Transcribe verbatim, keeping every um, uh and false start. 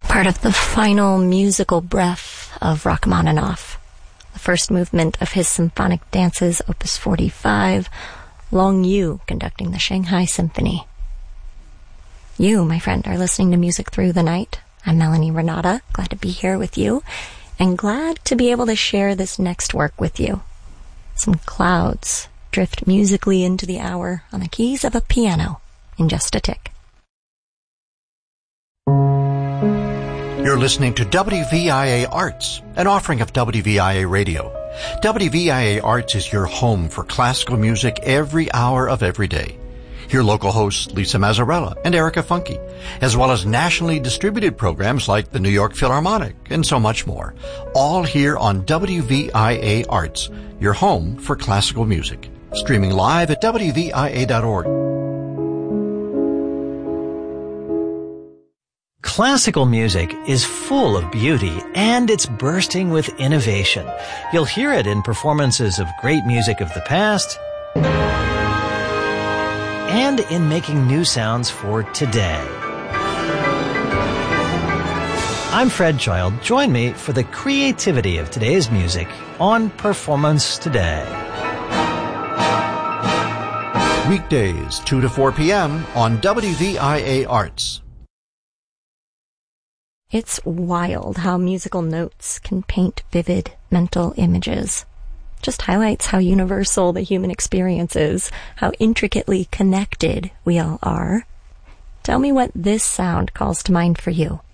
part of the final musical breath of Rachmaninoff, the first movement of his symphonic dances, Opus forty-five, Long Yu conducting the Shanghai Symphony. You, my friend, are listening to Music Through the Night. I'm Melanie Renata, glad to be here with you, and glad to be able to share this next work with you. Some clouds drift musically into the hour on the keys of a piano in just a tick. You're listening to W V I A Arts, an offering of W V I A Radio. W V I A Arts is your home for classical music every hour of every day. Hear local hosts Lisa Mazzarella and Erica Funke, as well as nationally distributed programs like the New York Philharmonic and so much more. All here on W V I A Arts, your home for classical music. Streaming live at W V I A dot org. Classical music is full of beauty and it's bursting with innovation. You'll hear it in performances of great music of the past and in making new sounds for today. I'm Fred Child. Join me for the creativity of today's music on Performance Today. Weekdays, two to four p.m. on W V I A Arts. It's wild how musical notes can paint vivid mental images. Just highlights how universal the human experience is, how intricately connected we all are. Tell me what this sound calls to mind for you.